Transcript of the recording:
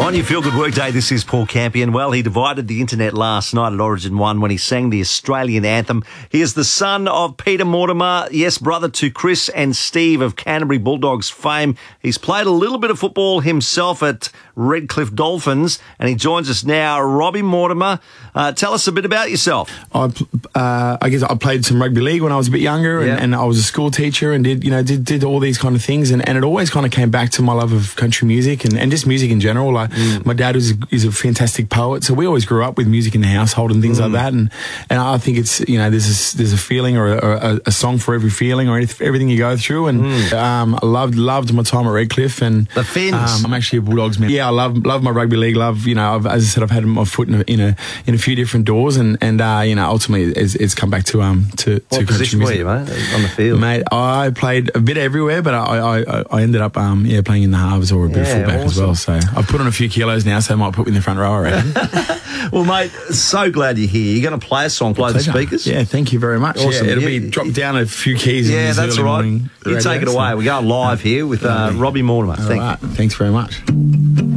On your Feel Good Workday, this is Paul Campion. Well, he divided the internet last night at Origin 1 when he sang the Australian anthem. He is the son of Peter Mortimer, yes, brother to Chris and Steve of Canterbury Bulldogs fame. He's played a little bit of football himself at Redcliffe Dolphins, and he joins us now. Robbie Mortimer, tell us a bit about yourself. I guess I played some rugby league when I was a bit younger, and I was a school teacher and did all these kind of things, and it always kind of came back to my love of country music and just music in general. Like my dad is a fantastic poet, so we always grew up with music in the household and things like that. And I think it's there's a feeling or a song for every feeling or everything you go through. And I loved my time at Redcliffe. And the Fins. I'm actually a Bulldogs man. Yeah, I love my rugby league. Love as I said, I've had my foot in a few different doors, and ultimately it's come back to what position were you, mate, on the field? Mate, I played a bit everywhere, but I ended up playing in the halves or a bit of fullback as well. So I've put on a few kilos now, so I might put me in the front row, I reckon. Well, mate, so glad you're here. You're going to play a song, play the speakers? Yeah, thank you very much. Awesome. Yeah, it'll be dropped down a few keys. Yeah, that's all right. You take it away. We're going live here with Robbie Mortimer. Thanks very much.